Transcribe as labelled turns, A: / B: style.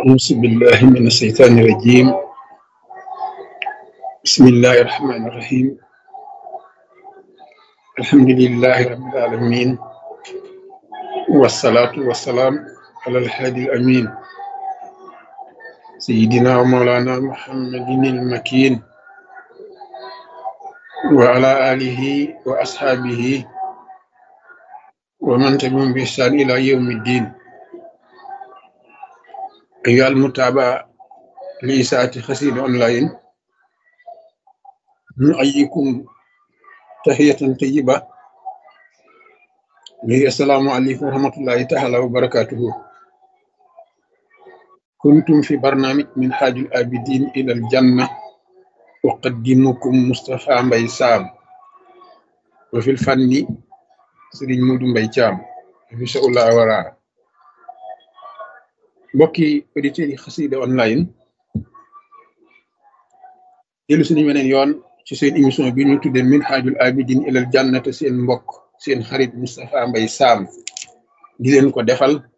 A: أعوذ بالله من الشيطان الرجيم. بسم الله الرحمن الرحيم. الحمد لله رب العالمين، والصلاة والسلام على الهادي الأمين سيدنا ومولانا محمد المكين وعلى آله وأصحابه ومن تبعهم بإحسان إلى يوم الدين. أيها المتابعة لإذاعة قصيدة أونلاين، نحييكم تحية طيبة. السلام عليكم ورحمة الله تعالى وبركاته. كنتم في برنامج من حاج الآبدين إلى الجنة، أقدمكم مصطفى مبي سام، وفي الفن سيرين مودو مبي جام في شاء الله ورا. mbokki auditeurs yi xasida online dellu suñu weneen yoon ci seen émission bi ñu tuddee min haajul abidin ilal jannata, seen mbokk seen xarit Moustapha Mbaye Sam di leen ko defal